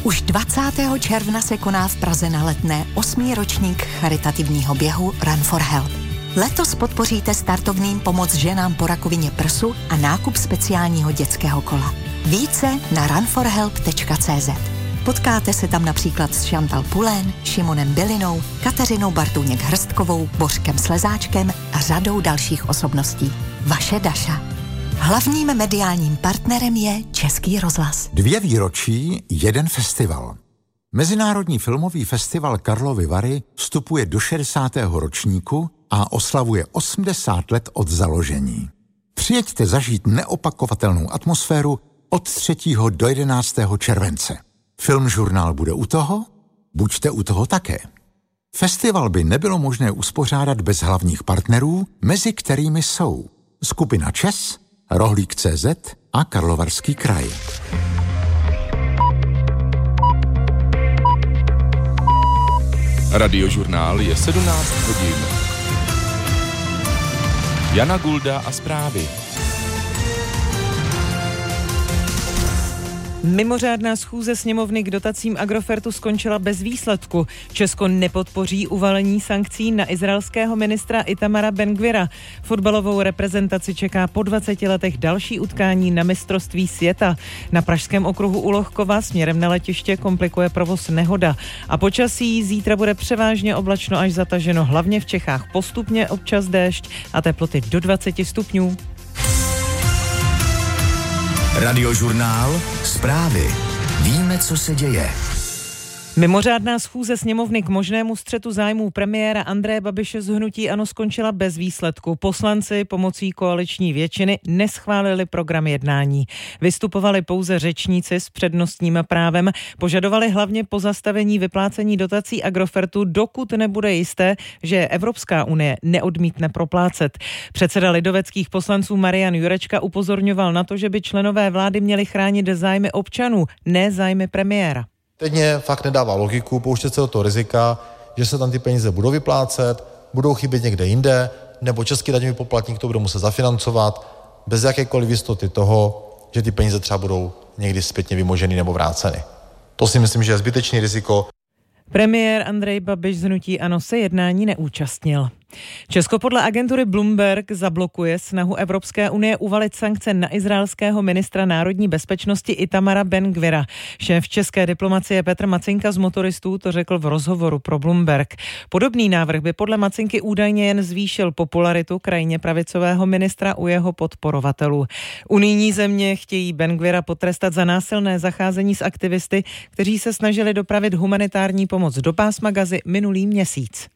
Už 20. června se koná v Praze na Letné 8. ročník charitativního běhu Run for Help. Letos podpoříte startovním pomoc ženám po rakovině prsu a nákup speciálního dětského kola. Více na runforhelp.cz. Potkáte se tam například s Chantal Poulain, Šimonem Bilinou, Kateřinou Bartůněk-Hrstkovou, Bořkem Slezáčkem a řadou dalších osobností. Vaše Daša. Hlavním mediálním partnerem je Český rozhlas. 2 výročí, 1 festival. Mezinárodní filmový festival Karlovy Vary vstupuje do 60. ročníku a oslavuje 80 let od založení. Přijeďte zažít neopakovatelnou atmosféru od 3. do 11. července. Filmžurnál bude u toho? Buďte u toho také. Festival by nebylo možné uspořádat bez hlavních partnerů, mezi kterými jsou skupina ČES, Rohlík.cz a Karlovarský kraj. Radiožurnál je 17 hodin. Jana Gulda a zprávy. Mimořádná schůze sněmovny k dotacím Agrofertu skončila bez výsledku. Česko nepodpoří uvalení sankcí na izraelského ministra Itamara Ben-Gvira. Fotbalovou reprezentaci čeká po 20 letech další utkání na mistrovství světa. Na pražském okruhu u Lohkova směrem na letiště komplikuje provoz nehoda. A počasí zítra bude převážně oblačno až zataženo, hlavně v Čechách postupně občas déšť a teploty do 20 stupňů. Radiožurnál, zprávy. Víme, co se děje. Mimořádná schůze sněmovny k možnému střetu zájmů premiéra Andreje Babiše z hnutí ANO skončila bez výsledku. Poslanci pomocí koaliční většiny neschválili program jednání. Vystupovali pouze řečníci s přednostním právem, požadovali hlavně pozastavení vyplácení dotací Agrofertu, dokud nebude jisté, že Evropská unie neodmítne proplácet. Předseda lidoveckých poslanců Marian Jurečka upozorňoval na to, že by členové vlády měli chránit zájmy občanů, ne zájmy premiéra. Teď mě fakt nedává logiku pouštět se do toho rizika, že se tam ty peníze budou vyplácet, budou chybět někde jinde, nebo český daňový poplatník to bude muset zafinancovat bez jakékoliv jistoty toho, že ty peníze třeba budou někdy zpětně vymoženy nebo vráceny. To si myslím, že je zbytečný riziko. Premiér Andrej Babiš z hnutí ANO se jednání neúčastnil. Česko podle agentury Bloomberg zablokuje snahu Evropské unie uvalit sankce na izraelského ministra národní bezpečnosti Itamara Ben-Gvira. Šéf české diplomacie Petr Macinka z Motoristů to řekl v rozhovoru pro Bloomberg. Podobný návrh by podle Macinky údajně jen zvýšil popularitu krajně pravicového ministra u jeho podporovatelů. Unijní země chtějí Ben-Gvira potrestat za násilné zacházení s aktivisty, kteří se snažili dopravit humanitární pomoc do pásma Gazy minulý měsíc.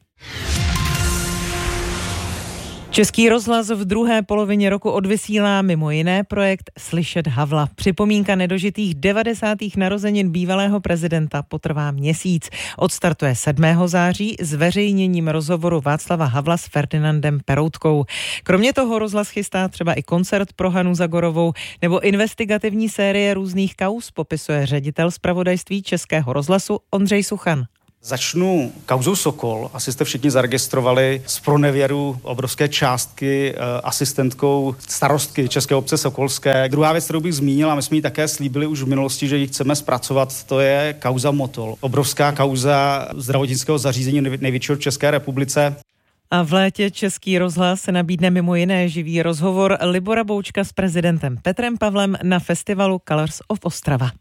Český rozhlas v druhé polovině roku odvysílá mimo jiné projekt Slyšet Havla. Připomínka nedožitých 90. narozenin bývalého prezidenta potrvá měsíc. Odstartuje 7. září zveřejněním rozhovoru Václava Havla s Ferdinandem Peroutkou. Kromě toho rozhlas chystá třeba i koncert pro Hanu Zagorovou nebo investigativní série různých kauz, popisuje ředitel zpravodajství Českého rozhlasu Ondřej Suchan. Začnu kauzou Sokol. Asi jste všichni zaregistrovali zpronevěru obrovské částky asistentkou starostky České obce Sokolské. Druhá věc, kterou bych zmínil, a my jsme ji také slíbili už v minulosti, že ji chceme zpracovat, to je kauza Motol. Obrovská kauza zdravotnického zařízení největšího v České republice. A v létě Český rozhlas se nabídne mimo jiné živý rozhovor Libora Boučka s prezidentem Petrem Pavlem na festivalu Colors of Ostrava.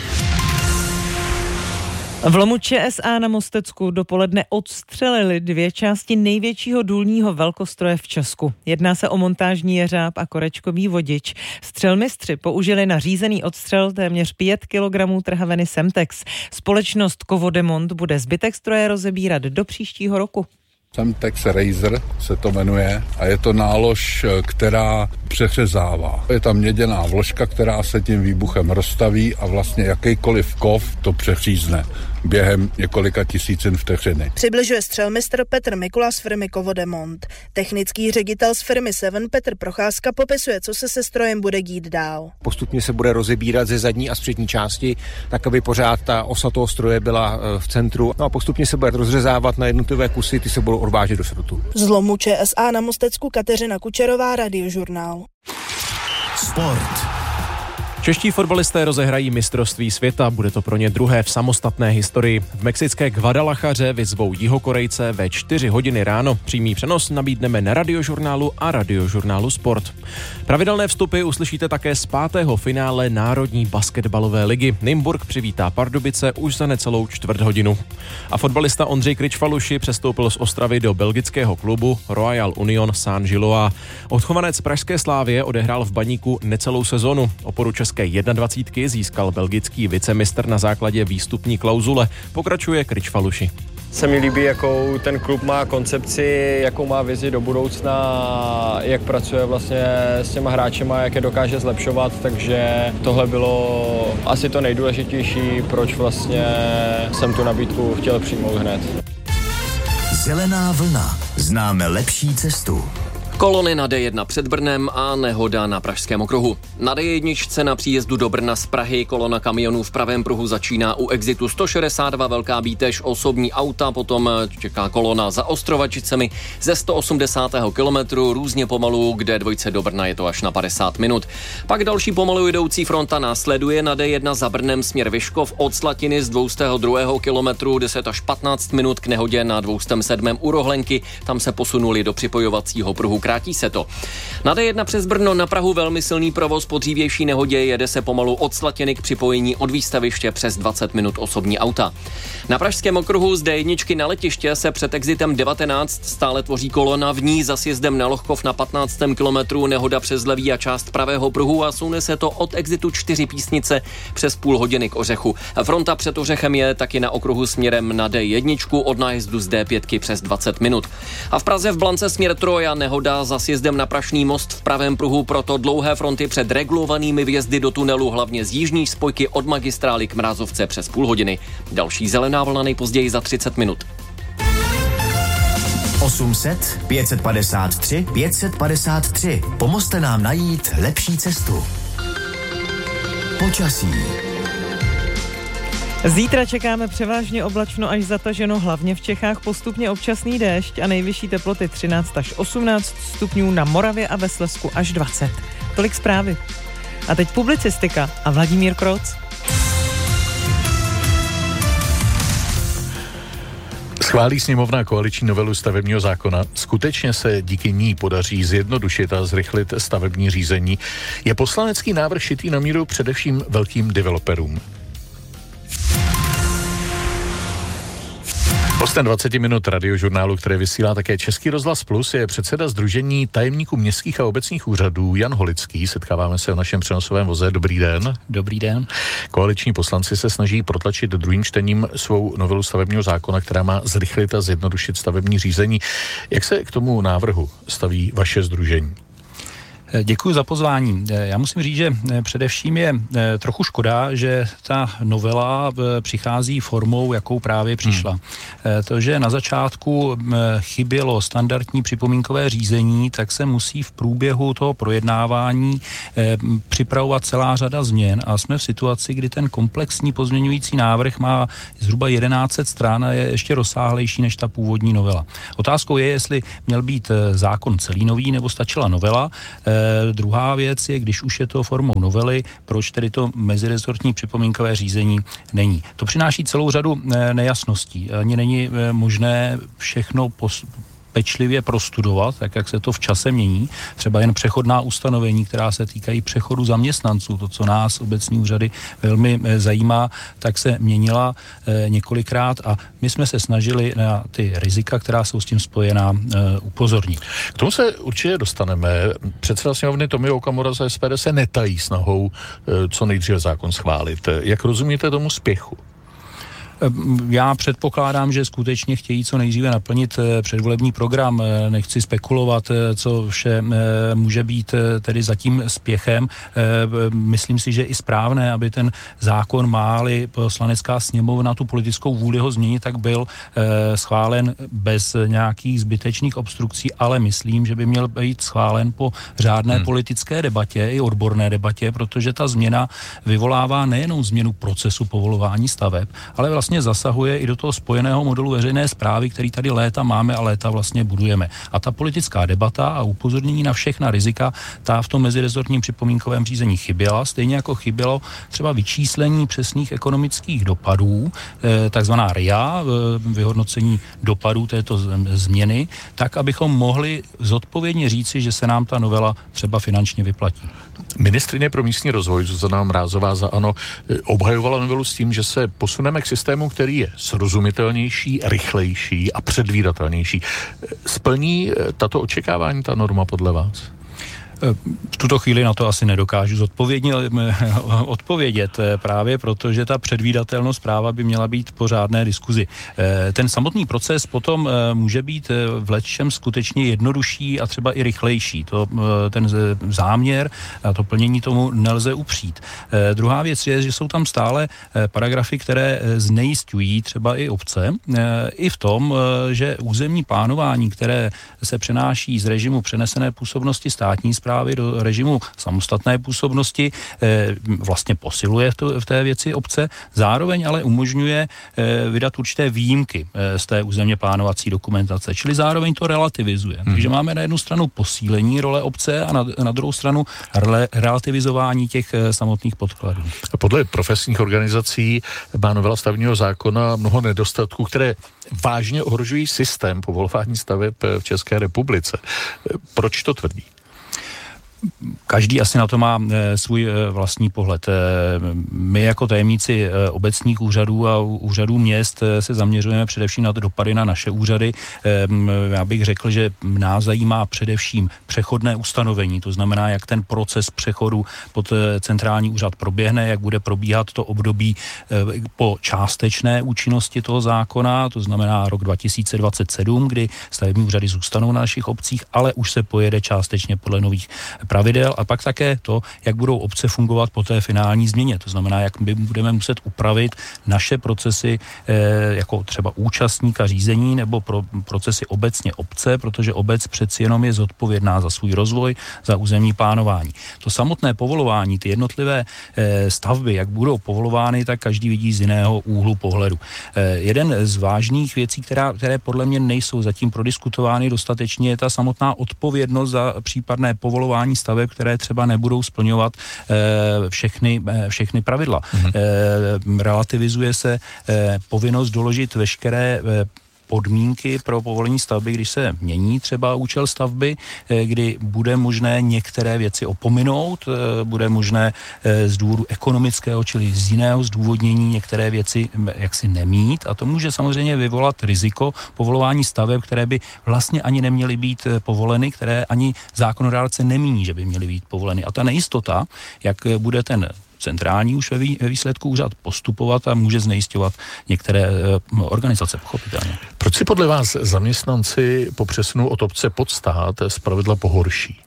V lomu ČSA na Mostecku dopoledne odstřelili 2 části největšího důlního velkostroje v Česku. Jedná se o montážní jeřáb a korečkový vodič. Střelmistři použili na řízený odstřel téměř 5 kg trhaviny Semtex. Společnost Kovodemont bude zbytek stroje rozebírat do příštího roku. Semtex Razor se to jmenuje a je to nálož, která přeřezává. Je tam měděná vložka, která se tím výbuchem rozstaví a vlastně jakýkoliv kov to přeřízne během několika tisícin vteřiny. Přibližuje střelmistr Petr Mikula z firmy Kovodemont. Technický ředitel z firmy Seven Petr Procházka popisuje, co se strojem bude dít dál. Postupně se bude rozebírat ze zadní a z přední části, tak aby pořád ta osa toho stroje byla v centru. No a postupně se bude rozřezávat na jednotlivé kusy, ty se budou odvážet do šrotu. Z lomu ČSA na Mostecku Kateřina Kučerová, Radiožurnál. Sport. Čeští fotbalisté rozehrají mistrovství světa, bude to pro ně druhé v samostatné historii. V mexické Guadalajaře vyzvou Jihokorejce ve 4 hodiny ráno. Přímý přenos nabídneme na Radiožurnálu a Radiožurnálu Sport. Pravidelné vstupy uslyšíte také z 5. finále Národní basketbalové ligy. Nymburk přivítá Pardubice už za necelou 4 hodinu. A fotbalista Ondřej Kričfaluši přestoupil z Ostravy do belgického klubu Royal Union Saint-Gilloise. Odchovanec pražské Slávie odehrál v Baníku necelou sezonu. Oporu české 21 získal belgický vicemistr na základě výstupní klauzule. Pokračuje Kričfaluši. Se mi líbí, jakou ten klub má koncepci, jakou má vizi do budoucna, jak pracuje vlastně s těma hráčema, jak je dokáže zlepšovat, takže tohle bylo asi to nejdůležitější, proč vlastně jsem tu nabídku chtěl přijmout hned. Zelená vlna. Známe lepší cestu. Kolony na D1 před Brnem a nehoda na pražském okruhu. Na D1 na příjezdu do Brna z Prahy kolona kamionů v pravém pruhu začíná u exitu 162 Velká Bítež, osobní auta, potom čeká kolona za Ostrovačicemi ze 180. kilometru, různě pomalu, kde dvojce do Brna je to až na 50 minut. Pak další pomalu jdoucí fronta následuje na D1 za Brnem směr Vyškov od Slatiny z 202. kilometru 10 až 15 minut k nehodě na 207. u Rohlenky, tam se posunuli do připojovacího pruhu. Krátí se to. Na D1 přes Brno na Prahu velmi silný provoz po dřívější nehodě, jede se pomalu od Slatiny k připojení od výstaviště přes 20 minut osobní auta. Na pražském okruhu z D1 na letiště se před exitem 19 stále tvoří kolona, v ní za sjezdem na Lohkov na 15. kilometru nehoda přes levý a část pravého pruhu a sune se to od exitu 4 Písnice přes půl hodiny k Ořechu. Fronta před Ořechem je taky na okruhu směrem na D1 od nájezdu z D5 přes 20 minut. A v Praze v Blance směr Troja nehoda za sjezdem na Prašný most v pravém pruhu, proto dlouhé fronty před regulovanými vjezdy do tunelu, hlavně z jižní spojky od magistrály k Mrázovce přes půl hodiny. Další zelená vlna nejpozději za 30 minut. 800 553 553. Pomozte nám najít lepší cestu. Počasí. Zítra čekáme převážně oblačno až zataženo, hlavně v Čechách postupně občasný déšť a nejvyšší teploty 13 až 18 stupňů, na Moravě a ve Slezsku až 20. Tolik zprávy. A teď publicistika a Vladimír Kroc. Schválí sněmovna koaliční novelu stavebního zákona. Skutečně se díky ní podaří zjednodušit a zrychlit stavební řízení. Je poslanecký návrh šitý na míru především velkým developerům. Hostem 20 minut Radiožurnálu, které vysílá také Český rozhlas Plus, je předseda Sdružení tajemníků městských a obecních úřadů Jan Holický. Setkáváme se v našem přenosovém voze. Dobrý den. Dobrý den. Koaliční poslanci se snaží protlačit druhým čtením svou novelu stavebního zákona, která má zrychlit a zjednodušit stavební řízení. Jak se k tomu návrhu staví vaše sdružení? Děkuji za pozvání. Já musím říct, že především je trochu škoda, že ta novela přichází formou, jakou právě přišla. To, že na začátku chybělo standardní připomínkové řízení, tak se musí v průběhu toho projednávání připravovat celá řada změn a jsme v situaci, kdy ten komplexní pozměňující návrh má zhruba 1100 stran a je ještě rozsáhlejší než ta původní novela. Otázkou je, jestli měl být zákon celý nový nebo stačila novela. Druhá věc je, když už je to formou novely, proč tedy to mezirezortní připomínkové řízení není. To přináší celou řadu nejasností. Ani není možné všechno pečlivě prostudovat, tak jak se to v čase mění. Třeba jen přechodná ustanovení, která se týkají přechodu zaměstnanců, to, co nás obecní úřady velmi zajímá, tak se měnila několikrát a my jsme se snažili na ty rizika, která jsou s tím spojená, upozornit. K tomu se určitě dostaneme. Předseda sněmovny Tomio Okamura za SPD se netají snahou co nejdříve zákon schválit. Jak rozumíte tomu spěchu? Já předpokládám, že skutečně chtějí co nejdříve naplnit předvolební program. Nechci spekulovat, co vše může být tedy za tím spěchem. Myslím si, že i správné, aby ten zákon, má-li poslanecká sněmovna tu politickou vůli ho změnit, tak byl schválen bez nějakých zbytečných obstrukcí, ale myslím, že by měl být schválen po řádné politické debatě i odborné debatě, protože ta změna vyvolává nejenom změnu procesu povolování staveb, ale vlastně vlastně zasahuje i do toho spojeného modelu veřejné správy, který tady léta máme a léta vlastně budujeme. A ta politická debata a upozornění na všechna rizika, ta v tom mezirezortním připomínkovém řízení chyběla, stejně jako chybělo třeba vyčíslení přesných ekonomických dopadů, takzvaná RIA, vyhodnocení dopadů této změny, tak, abychom mohli zodpovědně říci, že se nám ta novela třeba finančně vyplatí. Ministryně pro místní rozvoj Zuzana Mrázová za ANO obhajovala novelu s tím, že se posuneme k systému, který je srozumitelnější, rychlejší a předvídatelnější. Splní tato očekávání ta norma podle vás? V tuto chvíli na to asi nedokážu zodpovědně odpovědět právě, protože ta předvídatelnost práva by měla být po řádné diskuzi. Ten samotný proces potom může být v lecčem skutečně jednodušší a třeba i rychlejší. Ten záměr a to plnění tomu nelze upřít. Druhá věc je, že jsou tam stále paragrafy, které znejisťují třeba i obce, i v tom, že územní plánování, které se přenáší z režimu přenesené působnosti státní správy do režimu samostatné působnosti, vlastně posiluje v té věci obce, zároveň ale umožňuje vydat určité výjimky z té územně plánovací dokumentace, čili zároveň to relativizuje. Takže máme na jednu stranu posílení role obce a na druhou stranu relativizování těch samotných podkladů. Podle profesních organizací má novela stavebního zákona mnoho nedostatků, které vážně ohrožují systém povolování staveb v České republice. Proč to tvrdí? Každý asi na to má svůj vlastní pohled. My jako tajemníci obecních úřadů a úřadů měst se zaměřujeme především na dopady na naše úřady. Já bych řekl, že nás zajímá především přechodné ustanovení, to znamená, jak ten proces přechodu pod centrální úřad proběhne, jak bude probíhat to období po částečné účinnosti toho zákona, to znamená rok 2027, kdy stavební úřady zůstanou na našich obcích, ale už se pojede částečně podle nových pravidel, a pak také to, jak budou obce fungovat po té finální změně. To znamená, jak my budeme muset upravit naše procesy jako třeba účastníka řízení nebo procesy obecně obce, protože obec přeci jenom je zodpovědná za svůj rozvoj, za územní plánování. To samotné povolování, ty jednotlivé stavby, jak budou povolovány, tak každý vidí z jiného úhlu pohledu. Jeden z vážných věcí, které podle mě nejsou zatím prodiskutovány dostatečně, je ta samotná odpovědnost za případné povolování staveb, které třeba nebudou splňovat všechny pravidla. Relativizuje se povinnost doložit veškeré podmínky pro povolení stavby, když se mění třeba účel stavby, kdy bude možné některé věci opominout, bude možné z důvodu ekonomického, čili z jiného zdůvodnění některé věci jaksi nemít, a to může samozřejmě vyvolat riziko povolování staveb, které by vlastně ani neměly být povoleny, které ani zákonodárce nemíní, že by měly být povoleny. A ta nejistota, jak bude ten centrální už ve výsledku úřad postupovat a může znejisťovat některé organizace, pochopitelně. Proč si podle vás zaměstnanci po přesunu od obce pod stát zpravidla pohorší?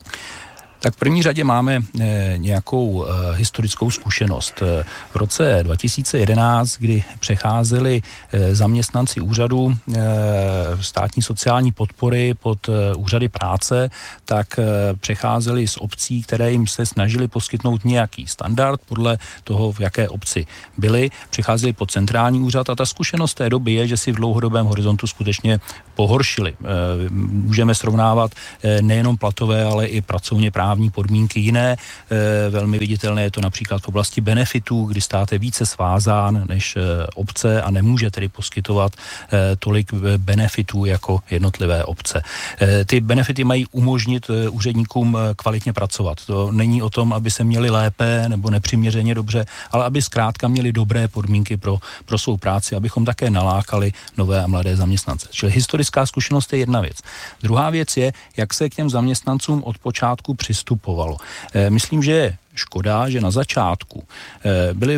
Tak v první řadě máme nějakou historickou zkušenost. V roce 2011, kdy přecházeli zaměstnanci úřadu státní sociální podpory pod úřady práce, tak přecházeli z obcí, které jim se snažili poskytnout nějaký standard podle toho, v jaké obci byli, přecházeli pod centrální úřad, a ta zkušenost té doby je, že si v dlouhodobém horizontu skutečně pohoršili. Můžeme srovnávat nejenom platové, ale i pracovně právní podmínky jiné. Velmi viditelné je to například v oblasti benefitů, kdy stát je více svázán než obce a nemůže tedy poskytovat tolik benefitů jako jednotlivé obce. Ty benefity mají umožnit úředníkům kvalitně pracovat. To není o tom, aby se měli lépe nebo nepřiměřeně dobře, ale aby zkrátka měli dobré podmínky pro svou práci, abychom také nalákali nové a mladé zaměstnance. Čili historická zkušenost je jedna věc. Druhá věc je, jak se k těm zaměstnancům od počátku přistupovalo. Myslím, že je škoda, že na začátku byly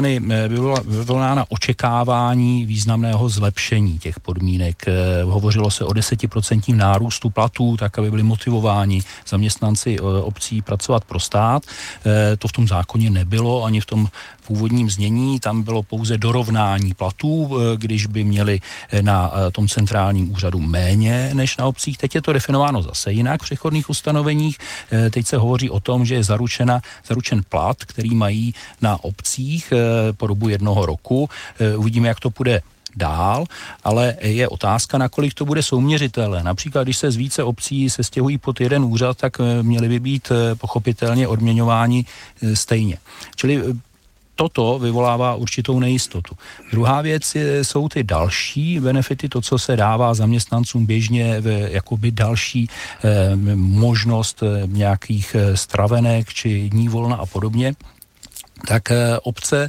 vyvolána očekávání významného zlepšení těch podmínek. Hovořilo se o 10% nárůstu platů, tak aby byli motivováni zaměstnanci obcí pracovat pro stát. To v tom zákoně nebylo, ani v tom původním znění, tam bylo pouze dorovnání platů, když by měli na tom centrálním úřadu méně než na obcích. Teď je to definováno zase jinak v přechodných ustanoveních. Teď se hovoří o tom, že je zaručena zaručen plat, který mají na obcích po dobu 1 roku. Uvidíme, jak to půjde dál, ale je otázka, nakolik to bude souměřitelné. Například, když se z více obcí se stěhují pod jeden úřad, tak měly by být pochopitelně odměňováni stejně. Čili toto vyvolává určitou nejistotu. Druhá věc jsou ty další benefity, to, co se dává zaměstnancům běžně, jakoby další možnost nějakých stravenek či dní volna a podobně. Tak obce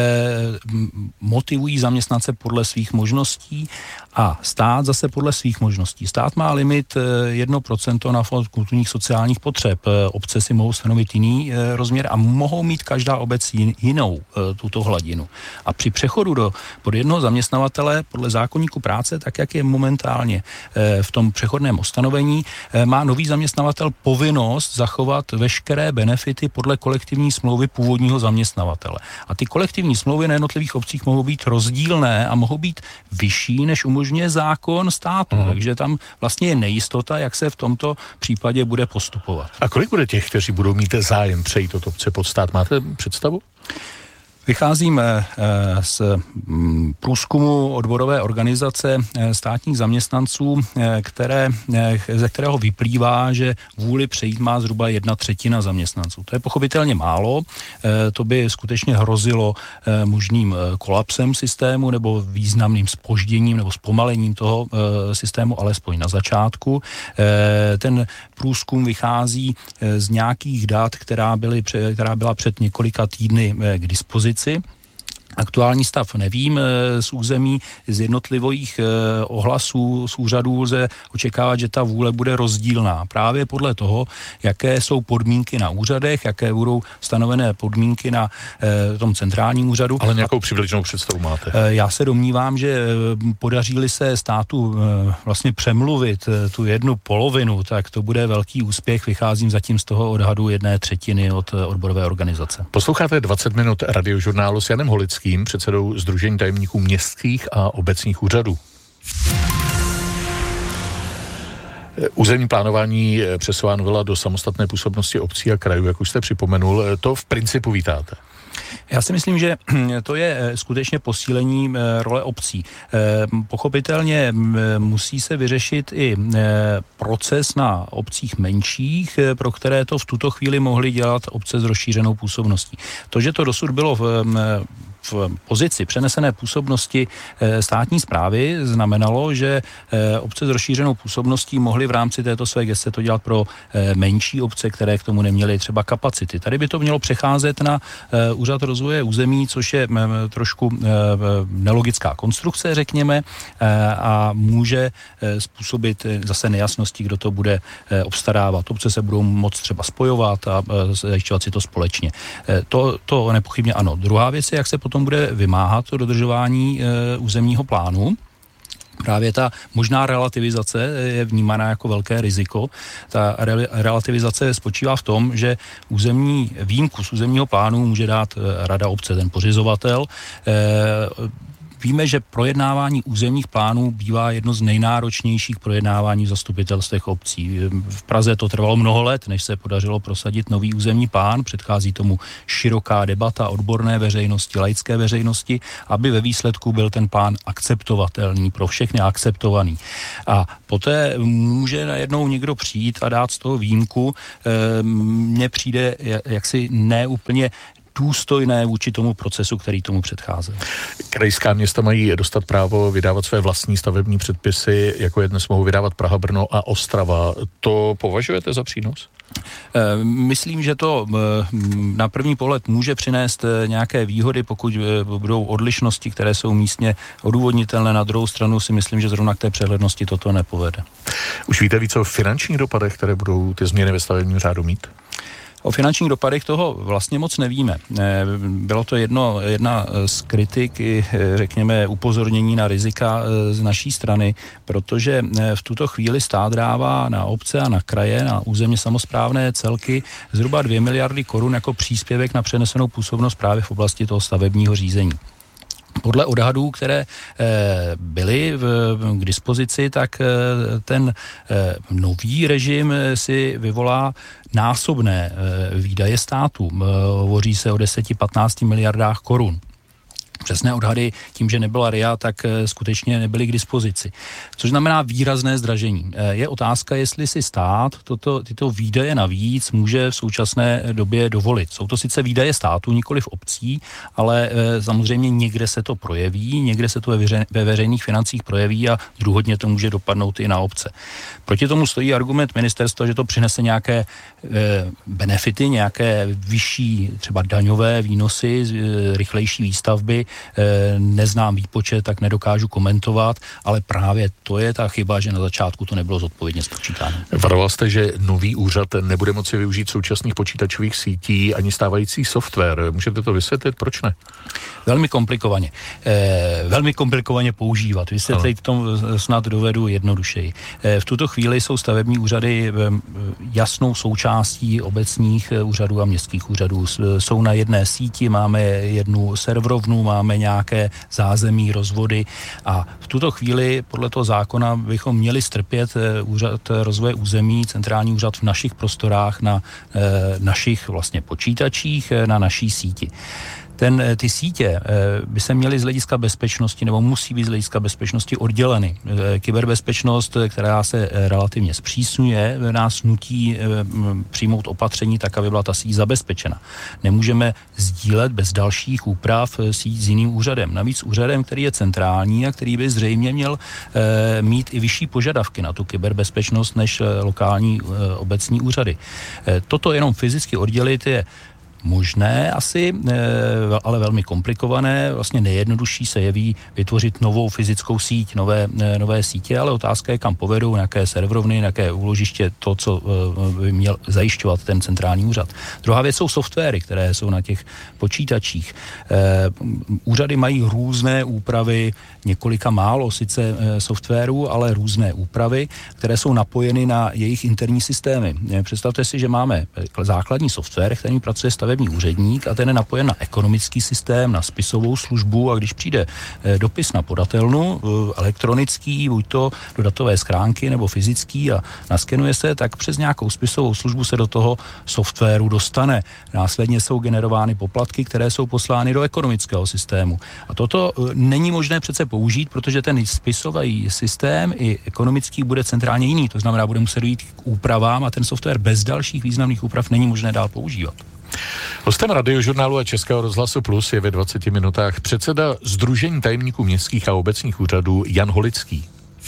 motivují zaměstnance podle svých možností a stát zase podle svých možností. Stát má limit 1% na fond kulturních sociálních potřeb. Obce si mohou stanovit jiný rozměr a mohou mít každá obec jinou tuto hladinu. A při přechodu pod jednoho zaměstnavatele podle zákoníku práce, tak jak je momentálně v tom přechodném ustanovení, má nový zaměstnavatel povinnost zachovat veškeré benefity podle kolektivní smlouvy původního zaměstnavatele. A ty kolektivní smlouvy na jednotlivých obcích mohou být rozdílné a mohou být vyšší, než umožňuje zákon státu. Takže tam vlastně je nejistota, jak se v tomto případě bude postupovat. A kolik bude těch, kteří budou mít zájem přejít od obce pod stát? Máte představu? Vycházím z průzkumu odborové organizace státních zaměstnanců, ze kterého vyplývá, že vůli přejít má zhruba 1/3 zaměstnanců. To je pochopitelně málo, to by skutečně hrozilo možným kolapsem systému nebo významným zpožděním nebo zpomalením toho systému, alespoň na začátku. Ten průzkum vychází z nějakých dat, která byla před několika týdny k dispozici. Aktuální stav nevím, z území, z jednotlivých ohlasů, z úřadů lze očekávat, že ta vůle bude rozdílná. Právě podle toho, jaké jsou podmínky na úřadech, jaké budou stanovené podmínky na tom centrálním úřadu. Ale nějakou přibližnou představu máte? Já se domnívám, že podaří-li se státu vlastně přemluvit tu 1/2, tak to bude velký úspěch. Vycházím zatím z toho odhadu 1/3 od odborové organizace. Posloucháte 20 minut radiožurnálu s Janem Holickým, předsedou Sdružení tajemníků městských a obecních úřadů. Územní plánování přesouvá novela do samostatné působnosti obcí a krajů, jak už jste připomenul. To v principu vítáte? Já si myslím, že to je skutečně posílení role obcí. Pochopitelně musí se vyřešit i proces na obcích menších, pro které to v tuto chvíli mohly dělat obce s rozšířenou působností. To, že to dosud bylo v pozici přenesené působnosti státní správy, znamenalo, že obce s rozšířenou působností mohly v rámci této své gesce to dělat pro menší obce, které k tomu neměly třeba kapacity. Tady by to mělo přecházet na Úřad rozvoje území, což je trošku nelogická konstrukce, řekněme, a může způsobit zase nejasnosti, kdo to bude obstarávat. Obce se budou moct třeba spojovat a zajišťovat si to společně. To nepochybně ano. Druhá věc je, jak se potom bude vymáhat to dodržování územního plánu. Právě ta možná relativizace je vnímána jako velké riziko. Ta relativizace spočívá v tom, že výjimku z územního plánu může dát rada obce, ten pořizovatel. Víme, že projednávání územních plánů bývá jedno z nejnáročnějších projednávání v zastupitelstvech obcí. V Praze to trvalo mnoho let, než se podařilo prosadit nový územní plán. Předchází tomu široká debata odborné veřejnosti, laické veřejnosti, aby ve výsledku byl ten plán akceptovatelný, pro všechny akceptovaný. A poté může najednou někdo přijít a dát z toho výjimku. Mně přijde jaksi neúplně důstojné vůči tomu procesu, který tomu předcházel. Krajská města mají dostat právo vydávat své vlastní stavební předpisy, jako je dnes mohou vydávat Praha, Brno a Ostrava. To považujete za přínos? Myslím, že to na první pohled může přinést nějaké výhody, pokud budou odlišnosti, které jsou místně odůvodnitelné. Na druhou stranu si myslím, že zrovna k té přehlednosti toto nepovede. Už víte víc o finančních dopadech, které budou ty změny ve stavebním řádu mít? O finančních dopadech toho vlastně moc nevíme. Bylo to jedna z kritik, řekněme, upozornění na rizika z naší strany, protože v tuto chvíli stát dává na obce a na kraje, na územně samosprávné celky zhruba 2 miliardy korun jako příspěvek na přenesenou působnost právě v oblasti toho stavebního řízení. Podle odhadů, které byly k dispozici, tak ten nový režim si vyvolá násobné výdaje státu. Hovoří se o 10-15 miliardách korun. Přesné odhady, tím, že nebyla RIA, tak skutečně nebyly k dispozici. Což znamená výrazné zdražení. Je otázka, jestli si stát tyto výdaje navíc může v současné době dovolit. Jsou to sice výdaje státu, nikoliv obcí, ale samozřejmě někde se to projeví, někde se to ve veřejných financích projeví a druhotně to může dopadnout i na obce. Proti tomu stojí argument ministerstva, že to přinese nějaké benefity, nějaké vyšší třeba daňové výnosy, rychlejší výstavby. Neznám výpočet, tak nedokážu komentovat, ale právě to je ta chyba, že na začátku to nebylo zodpovědně spočítáno. Varoval jste, že nový úřad nebude moci využít současných počítačových sítí ani stávající software. Můžete to vysvětlit, proč ne? Velmi komplikovaně používat. Vysvětlit to snad dovedu jednodušeji. V tuto chvíli jsou stavební úřady jasnou součástí obecních úřadů a městských úřadů. Jsou na jedné síti, máme jednu serverovnu, máme nějaké zázemí, rozvody a v tuto chvíli podle toho zákona bychom měli strpět úřad rozvoje území, centrální úřad v našich prostorách, na našich vlastně počítačích, na naší síti. Ty sítě by se měly z hlediska bezpečnosti, nebo musí být z hlediska bezpečnosti odděleny. Kyberbezpečnost, která se relativně zpřísňuje, nás nutí přijmout opatření tak, aby byla ta síť zabezpečena. Nemůžeme sdílet bez dalších úprav síť s jiným úřadem. Navíc úřadem, který je centrální a který by zřejmě měl mít i vyšší požadavky na tu kyberbezpečnost než lokální obecní úřady. Toto jenom fyzicky oddělit je možné asi, ale velmi komplikované. Vlastně nejjednodušší se jeví vytvořit novou fyzickou síť, nové sítě, ale otázka je, kam povedou, nějaké serverovny, nějaké úložiště, to, co by měl zajišťovat ten centrální úřad. Druhá věc jsou softwary, které jsou na těch počítačích. Úřady mají různé úpravy, několika málo sice softwarů, ale různé úpravy, které jsou napojeny na jejich interní systémy. Představte si, že máme základní software, který pracuje stavební úředník a ten je napojen na ekonomický systém, na spisovou službu a když přijde dopis na podatelnu, elektronický, buď to do datové schránky nebo fyzický a naskenuje se, tak přes nějakou spisovou službu se do toho softwaru dostane. Následně jsou generovány poplatky, které jsou poslány do ekonomického systému. A toto není možné přece použít, protože ten spisový systém i ekonomický bude centrálně jiný. To znamená, bude muset dojít k úpravám a ten software bez dalších významných úprav není možné dál používat. Hostem Radiožurnálu a Českého rozhlasu Plus je ve 20 minutách předseda Sdružení tajemníků městských a obecních úřadů Jan Holický.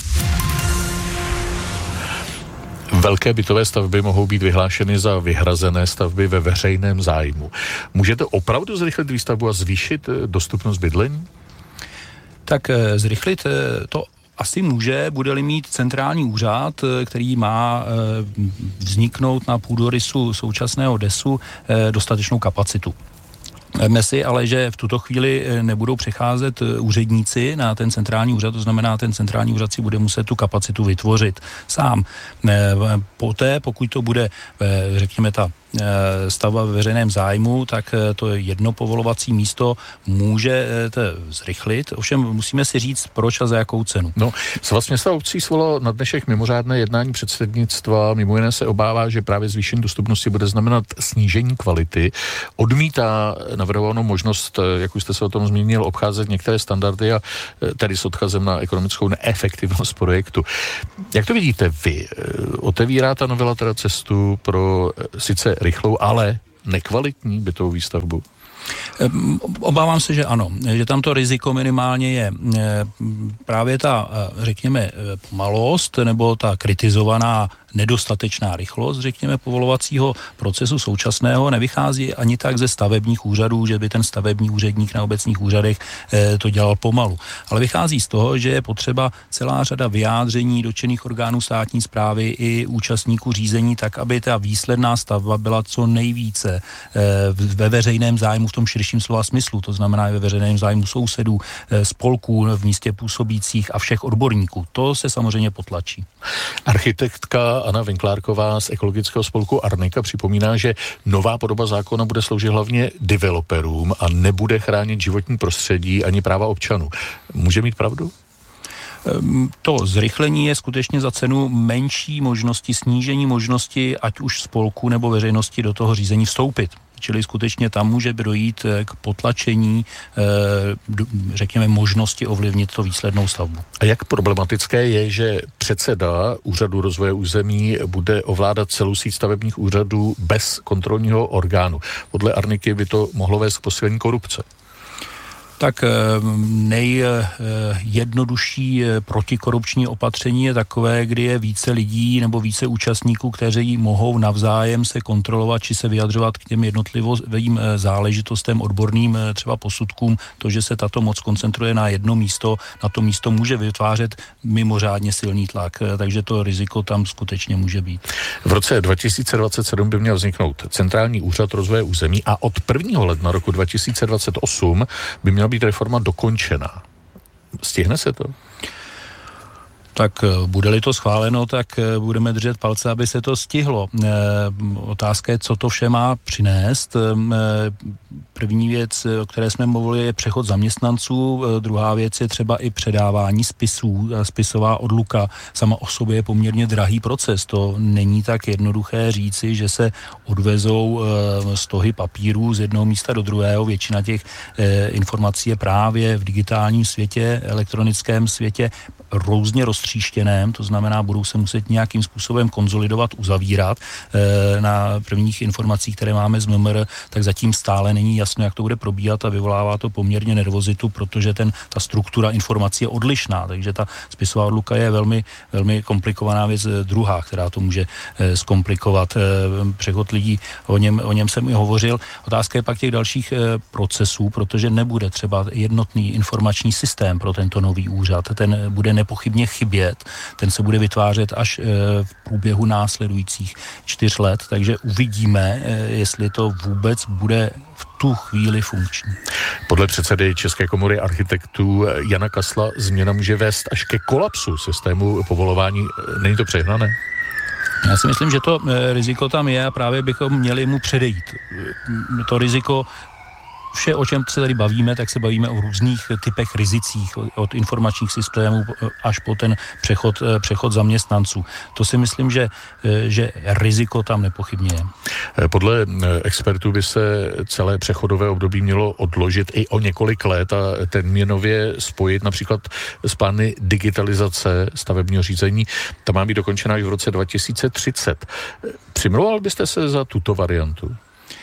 Velké bytové stavby mohou být vyhlášeny za vyhrazené stavby ve veřejném zájmu. Můžete opravdu zrychlit výstavbu a zvýšit dostupnost bydlení? Tak zrychlit to asi může, bude-li mít centrální úřad, který má vzniknout na půdorysu současného DESu dostatečnou kapacitu. Veme si ale, že v tuto chvíli nebudou přecházet úředníci na ten centrální úřad, to znamená, ten centrální úřad si bude muset tu kapacitu vytvořit sám. Poté, pokud to bude, řekněme, ta stavba ve veřejném zájmu, tak to jedno povolovací místo může zrychlit. Ovšem musíme si říct, proč a za jakou cenu. No, Svaz měst a obcí svolal na dnešek mimořádné jednání předsednictva. Mimo jiné se obává, že právě zvýšení dostupnosti bude znamenat snížení kvality. Odmítá navrhovanou možnost, jak už jste se o tom zmínil, obcházet některé standardy a tedy s odkazem na ekonomickou neefektivnost projektu. Jak to vidíte vy? Otevírá ta novela teda cestu pro sice rychlou, ale nekvalitní bytovou výstavbu? Obávám se, že ano, že tam to riziko minimálně je právě ta, řekněme, pomalost nebo ta kritizovaná nedostatečná rychlost, řekněme, povolovacího procesu současného nevychází ani tak ze stavebních úřadů, že by ten stavební úředník na obecních úřadech to dělal pomalu. Ale vychází z toho, že je potřeba celá řada vyjádření dotčených orgánů státní správy i účastníků řízení, tak aby ta výsledná stavba byla co nejvíce ve veřejném zájmu v tom širším slova smyslu, to znamená ve veřejném zájmu sousedů, spolků v místě působících a všech odborníků. To se samozřejmě potlačí. Architektka Anna Vinklárková z ekologického spolku Arnika připomíná, že nová podoba zákona bude sloužit hlavně developerům a nebude chránit životní prostředí ani práva občanů. Může mít pravdu? To zrychlení je skutečně za cenu menší možnosti, snížení možnosti, ať už spolku nebo veřejnosti do toho řízení vstoupit. Čili skutečně tam může dojít k potlačení, řekněme, možnosti ovlivnit to výslednou stavbu. A jak problematické je, že předseda Úřadu rozvoje území bude ovládat celou síť stavebních úřadů bez kontrolního orgánu? Podle Arniky by to mohlo vést k posílení korupce. Tak nejjednodušší protikorupční opatření je takové, kdy je více lidí nebo více účastníků, kteří mohou navzájem se kontrolovat či se vyjadřovat k těm jednotlivým záležitostem, odborným třeba posudkům. To, že se tato moc koncentruje na jedno místo, na to místo může vytvářet mimořádně silný tlak, takže to riziko tam skutečně může být. V roce 2027 by měl vzniknout Centrální úřad rozvoje území a od 1. ledna roku 2028 by měl být reforma dokončená. Stihne se to? Tak bude-li to schváleno, tak budeme držet palce, aby se to stihlo. Otázka je, co to vše má přinést. První věc, o které jsme mluvili, je přechod zaměstnanců. Druhá věc je třeba i předávání spisů. Spisová odluka sama o sobě je poměrně drahý proces. To není tak jednoduché říci, že se odvezou stohy papírů z jednoho místa do druhého. Většina těch informací je právě v digitálním světě, elektronickém světě různě roztříštěném, to znamená, budou se muset nějakým způsobem konsolidovat, uzavírat. Na prvních informacích, které máme z MMR, tak zatím stále není jasno, jak to bude probíhat a vyvolává to poměrně nervozitu, protože ta struktura informací je odlišná, takže ta spisová odluka je velmi, velmi komplikovaná věc druhá, která to může zkomplikovat. Přechod lidí, o něm jsem i hovořil. Otázka je pak těch dalších procesů, protože nebude třeba jednotný informační systém pro tento nový úřad. Ten bude nepochybně chybět. Ten se bude vytvářet až v průběhu následujících 4 let, takže uvidíme, jestli to vůbec bude v tu chvíli funkční. Podle předsedy České komory architektů Jana Kasla změna může vést až ke kolapsu systému povolování. Není to přehnané? Já si myslím, že to riziko tam je a právě bychom měli mu předejít. To riziko vše, o čem se tady bavíme, tak se bavíme o různých typech rizicích, od informačních systémů až po ten přechod zaměstnanců. To si myslím, že riziko tam nepochybně je. Podle expertů by se celé přechodové období mělo odložit i o několik let a termínově spojit například s plány digitalizace stavebního řízení. Ta má být dokončena i v roce 2030. Přimlouval byste se za tuto variantu?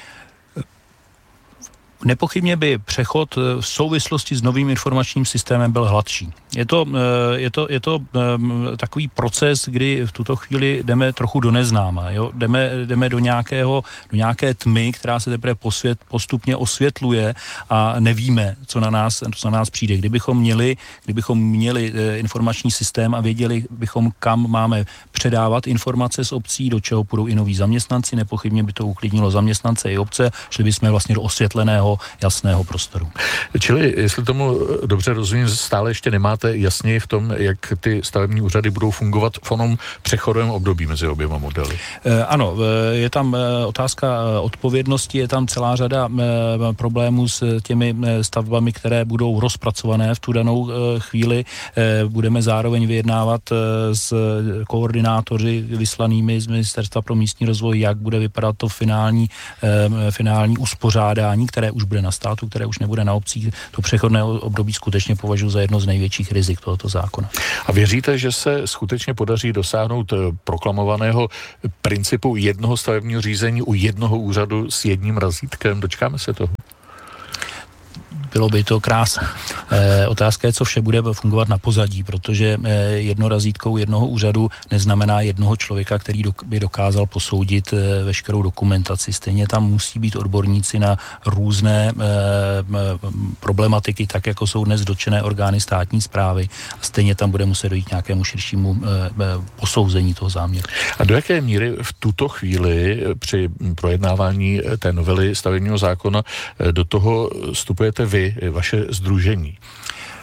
Nepochybně by přechod v souvislosti s novým informačním systémem byl hladší. Je to takový proces, kdy v tuto chvíli jdeme trochu do neznáma. Jo? Jdeme do nějaké tmy, která se teprve postupně osvětluje a nevíme, co na nás přijde. Kdybychom měli informační systém a věděli bychom, kam máme předávat informace z obcí, do čeho půjdou i noví zaměstnanci, nepochybně by to uklidnilo zaměstnance i obce, šli bychom vlastně do osvětleného, jasného prostoru. Čili, jestli tomu dobře rozumím, stále ještě nemáte jasně v tom, jak ty stavební úřady budou fungovat v onom přechodovém období mezi oběma modely. Ano, je tam otázka odpovědnosti, je tam celá řada problémů s těmi stavbami, které budou rozpracované v tu danou chvíli. Budeme zároveň vyjednávat s koordinátory vyslanými z Ministerstva pro místní rozvoj, jak bude vypadat to finální uspořádání, které už bude na státu, které už nebude na obcích. To přechodné období skutečně považuji za jedno z největších rizik tohoto zákona. A věříte, že se skutečně podaří dosáhnout proklamovaného principu jednoho stavebního řízení u jednoho úřadu s jedním razítkem? Dočkáme se toho? Bylo by to krásné. Otázka je, co vše bude fungovat na pozadí, protože jedno razítkou jednoho úřadu neznamená jednoho člověka, který by dokázal posoudit veškerou dokumentaci. Stejně tam musí být odborníci na různé problematiky, tak jako jsou dnes dotčené orgány státní správy. A stejně tam bude muset dojít nějakému širšímu posouzení toho záměru. A do jaké míry v tuto chvíli při projednávání té novely stavebního zákona do toho vstupujete vy, vaše sdružení?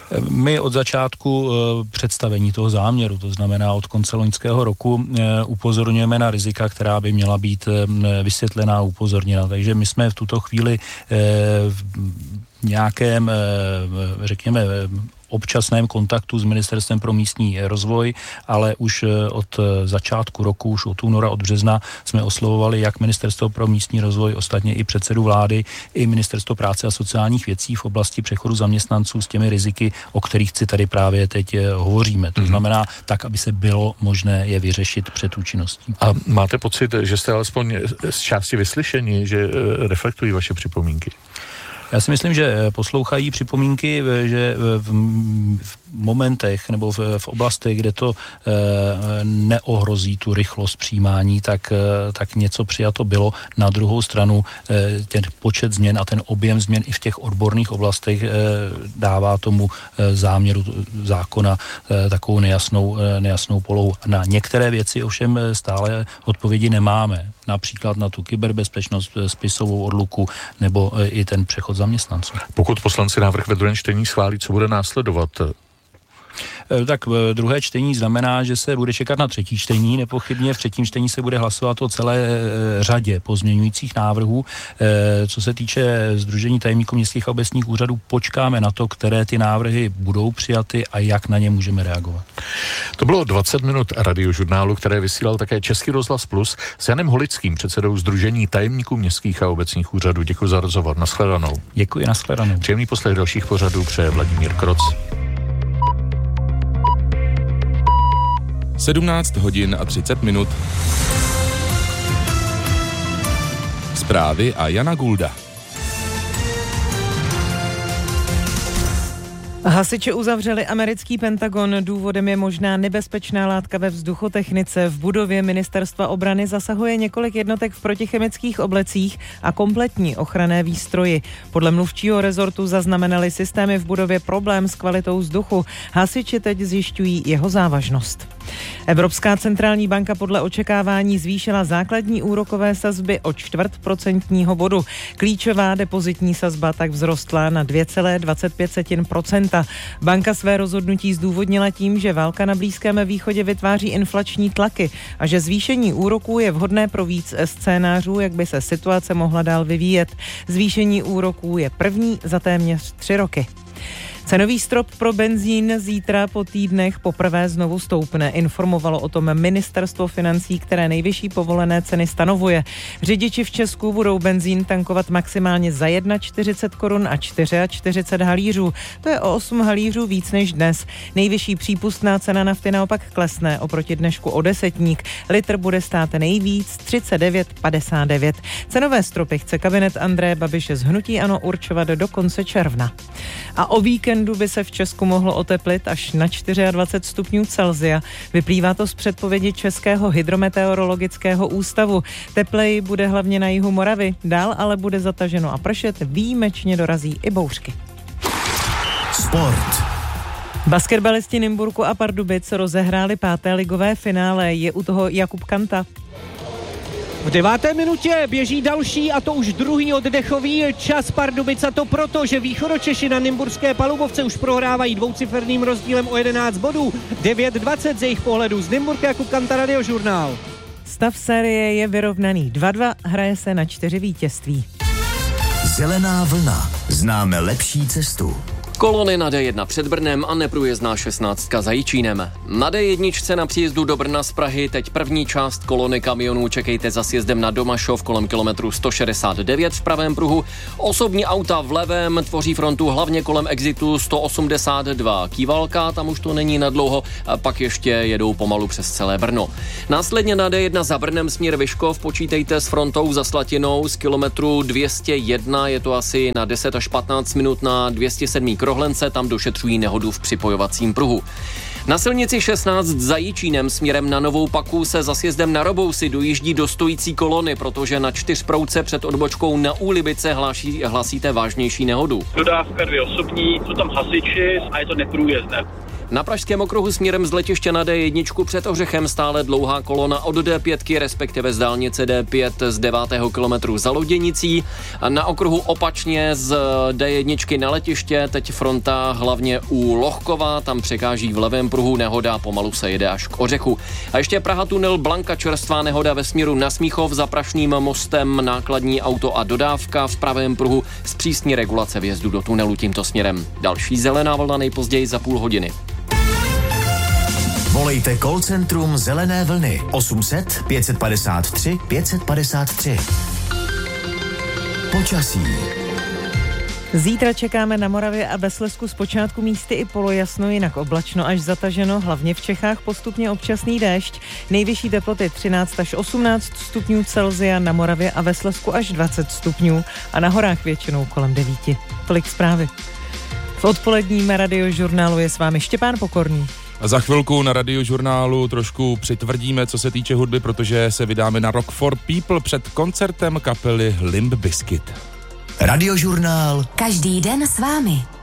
My od začátku představení toho záměru, to znamená od konce loňského roku, upozorňujeme na rizika, která by měla být vysvětlená a upozorněna. Takže my jsme v tuto chvíli v nějakém, řekněme, občasném kontaktu s Ministerstvem pro místní rozvoj, ale už od začátku roku, už od února, od března jsme oslovovali jak Ministerstvo pro místní rozvoj, ostatně i předsedu vlády, i Ministerstvo práce a sociálních věcí v oblasti přechodu zaměstnanců s těmi riziky, o kterých si tady právě teď hovoříme. To znamená tak, aby se bylo možné je vyřešit před účinností. A máte pocit, že jste alespoň z části vyslyšeni, že reflektují vaše připomínky? Já si myslím, že poslouchají připomínky, že v momentech nebo v oblastech, kde to neohrozí tu rychlost přijímání, tak něco přijato bylo. Na druhou stranu ten počet změn a ten objem změn i v těch odborných oblastech dává tomu záměru zákona takovou nejasnou polohu. Na některé věci ovšem stále odpovědi nemáme. Například na tu kyberbezpečnost, spisovou odluku nebo i ten přechod zaměstnanců. Pokud poslanci návrh ve druhém čtení schválí, co bude následovat? Tak druhé čtení znamená, že se bude čekat na třetí čtení. Nepochybně v třetím čtení se bude hlasovat o celé řadě pozměňujících návrhů. Co se týče Sdružení tajemníků městských a obecních úřadů, počkáme na to, které ty návrhy budou přijaty a jak na ně můžeme reagovat. To bylo 20 minut radiožurnálu, které vysílal také Český rozhlas Plus s Janem Holickým, předsedou Sdružení tajemníků městských a obecních úřadů. Děkuji za rozhovor. Nashledanou. Děkuji, nashledanou. Příjemný poslech dalších pořadů přeje Vladimír Kroc. 17 hodin a 30 minut. Zprávy a Jana Gulda. Hasiči uzavřeli americký Pentagon. Důvodem je možná nebezpečná látka ve vzduchotechnice. V budově Ministerstva obrany zasahuje několik jednotek v protichemických oblecích a kompletní ochranné výstroji. Podle mluvčího rezortu zaznamenali systémy v budově problém s kvalitou vzduchu. Hasiči teď zjišťují jeho závažnost. Evropská centrální banka podle očekávání zvýšila základní úrokové sazby o 0,25 bodu. Klíčová depozitní sazba tak vzrostla na 2,25%. Banka své rozhodnutí zdůvodnila tím, že válka na Blízkém východě vytváří inflační tlaky a že zvýšení úroků je vhodné pro víc scénářů, jak by se situace mohla dál vyvíjet. Zvýšení úroků je první za téměř 3 roky. Cenový strop pro benzín zítra po týdnech poprvé znovu stoupne. Informovalo o tom Ministerstvo financí, které nejvyšší povolené ceny stanovuje. Řidiči v Česku budou benzín tankovat maximálně za 41 korun a 44 halířů. To je o 8 halířů víc než dnes. Nejvyšší přípustná cena nafty naopak klesne oproti dnešku o desetník. Litr bude stát nejvíc 39,59. Cenové stropy chce kabinet Andreje Babiše z hnutí ANO určovat do konce června. A o víkendu by se v Česku mohlo oteplit až na 24 stupňů Celsia. Vyplývá to z předpovědi Českého hydrometeorologického ústavu. Tepleji bude hlavně na jihu Moravy, dál ale bude zataženo a pršet, výjimečně dorazí i bouřky. Sport. Basketbalisti Nymburku a Pardubic rozehráli 5. ligové finále. Je u toho Jakub Kanta. V 9. minutě běží další a to už druhý oddechový čas Pardubic, a to proto, že Východočeši na nymburské palubovce už prohrávají dvouciferným rozdílem o 11 bodů. 9:20 z jejich pohledu. Z Nymburka Jakub Kanta, Radiožurnál. Stav série je vyrovnaný 2-2, hraje se na 4 vítězství. Zelená vlna. Známe lepší cestu. Kolony na D1 před Brnem a neprůjezdná 16 za Jičínem. Na D1 na příjezdu do Brna z Prahy teď první část kolony kamionů čekejte za sjezdem na Domašov kolem kilometru 169 v pravém pruhu. Osobní auta v levém tvoří frontu hlavně kolem exitu 182. Kývalka, tam už to není nadlouho, a pak ještě jedou pomalu přes celé Brno. Následně na D1 za Brnem směr Vyškov počítejte s frontou za Slatinou z kilometru 201, je to asi na 10 až 15 minut na 207. Krohlence, tam došetřují nehodu v připojovacím pruhu. Na silnici 16 za Jičínem směrem na Novou Paku se za sjezdem na Robousy dojíždí do stojící kolony, protože na 4prouce před odbočkou na Úlibice hlásíte vážnější nehodu. Dodávka 2 osobní, jsou tam hasiči a je to neprůjezdné. Na pražském okruhu směrem z letiště na D1 před Ořechem stále dlouhá kolona od D5, respektive z dálnice D5 z 9. kilometru za Loděnicí. A na okruhu opačně z D1 na letiště teď fronta hlavně u Lohkova, tam překáží v levém pruhu nehoda, pomalu se jede až k Ořechu. A ještě Praha tunel Blanka, čerstvá nehoda ve směru na Smíchov za Prašným mostem, nákladní auto a dodávka v pravém pruhu, zpřísní regulace vjezdu do tunelu tímto směrem. Další zelená vlna nejpozději za půl hodiny. Volejte call centrum Zelené vlny 800 553 553. Počasí. Zítra čekáme na Moravě a ve Slezsku zpočátku místy i polojasno, jinak oblačno až zataženo, hlavně v Čechách postupně občasný déšť. Nejvyšší teploty 13 až 18 stupňů Celsia, na Moravě a ve Slezsku až 20 stupňů a na horách většinou kolem 9. Tolik zprávy. V odpoledním radiožurnálu je s vámi Štěpán Pokorný. A za chvilku na radiožurnálu trošku přitvrdíme, co se týče hudby, protože se vydáme na Rock for People před koncertem kapely Limp Bizkit. Radiožurnál. Každý den s vámi.